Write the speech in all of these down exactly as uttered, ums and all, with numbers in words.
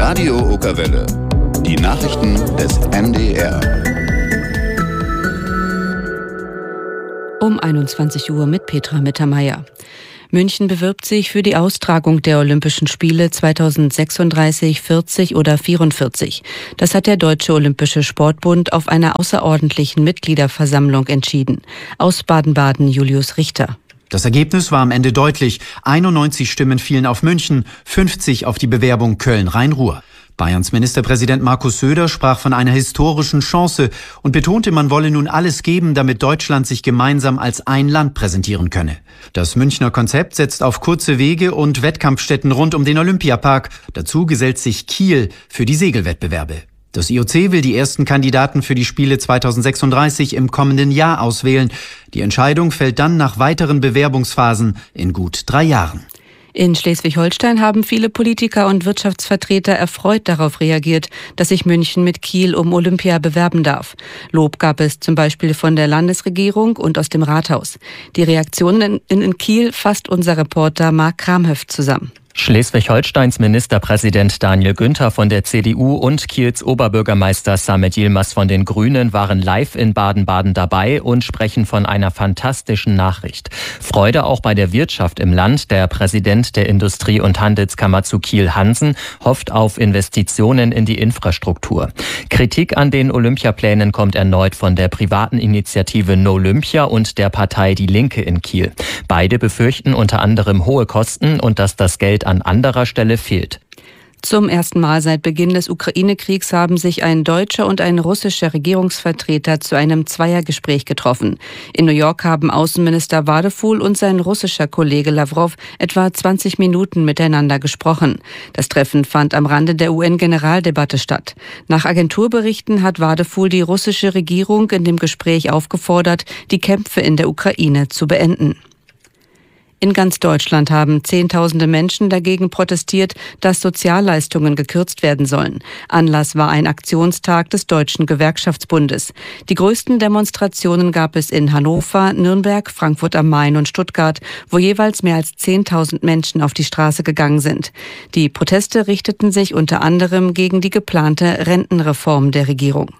Radio Okerwelle. Die Nachrichten des M D R. Um einundzwanzig Uhr mit Petra Mittermeier. München bewirbt sich für die Austragung der Olympischen Spiele zweitausendsechsunddreißig, vierzig oder vierundvierzig. Das hat der Deutsche Olympische Sportbund auf einer außerordentlichen Mitgliederversammlung entschieden. Aus Baden-Baden Julius Richter. Das Ergebnis war am Ende deutlich. einundneunzig Stimmen fielen auf München, fünfzig auf die Bewerbung Köln-Rhein-Ruhr. Bayerns Ministerpräsident Markus Söder sprach von einer historischen Chance und betonte, man wolle nun alles geben, damit Deutschland sich gemeinsam als ein Land präsentieren könne. Das Münchner Konzept setzt auf kurze Wege und Wettkampfstätten rund um den Olympiapark. Dazu gesellt sich Kiel für die Segelwettbewerbe. Das I O C will die ersten Kandidaten für die Spiele zweitausendsechsunddreißig im kommenden Jahr auswählen. Die Entscheidung fällt dann nach weiteren Bewerbungsphasen in gut drei Jahren. In Schleswig-Holstein haben viele Politiker und Wirtschaftsvertreter erfreut darauf reagiert, dass sich München mit Kiel um Olympia bewerben darf. Lob gab es zum Beispiel von der Landesregierung und aus dem Rathaus. Die Reaktionen in, in Kiel fasst unser Reporter Marc Kramhöft zusammen. Schleswig-Holsteins Ministerpräsident Daniel Günther von der C D U und Kiels Oberbürgermeister Samet Yilmaz von den Grünen waren live in Baden-Baden dabei und sprechen von einer fantastischen Nachricht. Freude auch bei der Wirtschaft im Land. Der Präsident der Industrie- und Handelskammer zu Kiel, Hansen, hofft auf Investitionen in die Infrastruktur. Kritik an den Olympiaplänen kommt erneut von der privaten Initiative Nolympia und der Partei Die Linke in Kiel. Beide befürchten unter anderem hohe Kosten und dass das Geld an anderer Stelle fehlt. Zum ersten Mal seit Beginn des Ukraine-Kriegs haben sich ein deutscher und ein russischer Regierungsvertreter zu einem Zweiergespräch getroffen. In New York haben Außenminister Wadefuhl und sein russischer Kollege Lawrow etwa zwanzig Minuten miteinander gesprochen. Das Treffen fand am Rande der U N-Generaldebatte statt. Nach Agenturberichten hat Wadefuhl die russische Regierung in dem Gespräch aufgefordert, die Kämpfe in der Ukraine zu beenden. In ganz Deutschland haben Zehntausende Menschen dagegen protestiert, dass Sozialleistungen gekürzt werden sollen. Anlass war ein Aktionstag des Deutschen Gewerkschaftsbundes. Die größten Demonstrationen gab es in Hannover, Nürnberg, Frankfurt am Main und Stuttgart, wo jeweils mehr als zehntausend Menschen auf die Straße gegangen sind. Die Proteste richteten sich unter anderem gegen die geplante Rentenreform der Regierung.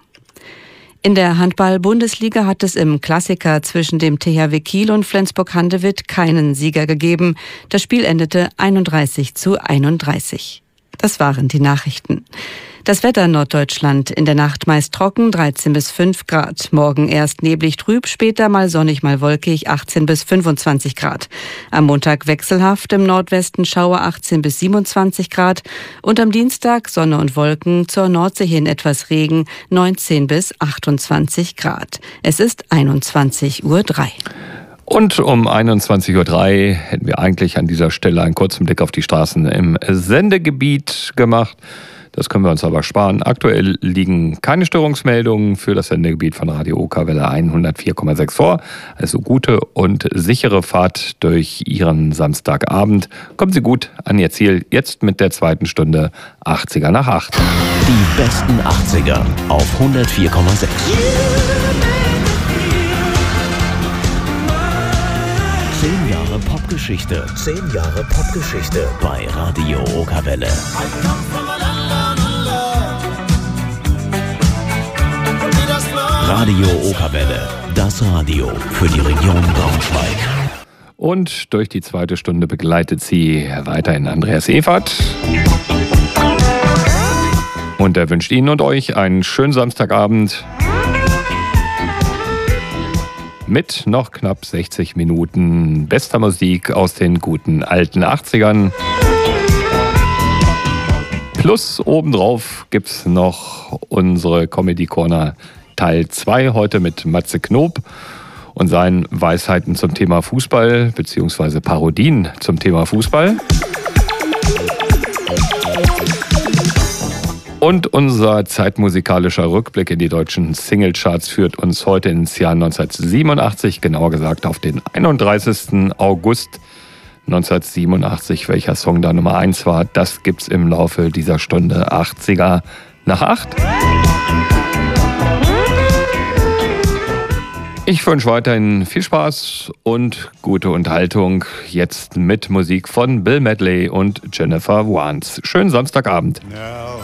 In der Handball-Bundesliga hat es im Klassiker zwischen dem T H W Kiel und Flensburg-Handewitt keinen Sieger gegeben. Das Spiel endete einunddreißig zu einunddreißig. Das waren die Nachrichten. Das Wetter in Norddeutschland: in der Nacht meist trocken, dreizehn bis fünf Grad. Morgen erst neblig trüb, später mal sonnig, mal wolkig, achtzehn bis fünfundzwanzig Grad. Am Montag wechselhaft, im Nordwesten Schauer, achtzehn bis siebenundzwanzig Grad. Und am Dienstag Sonne und Wolken, zur Nordsee hin etwas Regen, neunzehn bis achtundzwanzig Grad. Es ist einundzwanzig Uhr drei. Und um einundzwanzig Uhr drei hätten wir eigentlich an dieser Stelle einen kurzen Blick auf die Straßen im Sendegebiet gemacht. Das können wir uns aber sparen. Aktuell liegen keine Störungsmeldungen für das Sendegebiet von Radio Okerwelle hundertvier Komma sechs vor. Also gute und sichere Fahrt durch Ihren Samstagabend. Kommen Sie gut an Ihr Ziel. Jetzt mit der zweiten Stunde achtziger nach acht. Die besten achtziger auf hundertvier Komma sechs. Zehn Jahre Popgeschichte. Zehn Jahre Popgeschichte bei Radio Okerwelle. Radio Okerwelle, das Radio für die Region Braunschweig. Und durch die zweite Stunde begleitet Sie weiterhin Andreas Evert. Und er wünscht Ihnen und euch einen schönen Samstagabend mit noch knapp sechzig Minuten bester Musik aus den guten alten achtzigern. Plus obendrauf gibt's noch unsere Comedy Corner Teil zwei, heute mit Matze Knob und seinen Weisheiten zum Thema Fußball, beziehungsweise Parodien zum Thema Fußball. Und unser zeitmusikalischer Rückblick in die deutschen Singlecharts führt uns heute ins Jahr neunzehnhundertsiebenundachtzig, genauer gesagt auf den einunddreißigsten August neunzehnhundertsiebenundachtzig. Welcher Song da Nummer eins war, das gibt's im Laufe dieser Stunde achtziger nach acht. Ich wünsche weiterhin viel Spaß und gute Unterhaltung. Jetzt mit Musik von Bill Medley und Jennifer Warnes. Schönen Samstagabend.